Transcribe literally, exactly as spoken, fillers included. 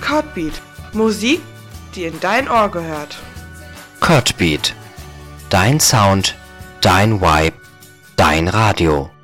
Codbeat, Musik, die in dein Ohr gehört. Codbeat, dein Sound, dein Vibe, dein Radio.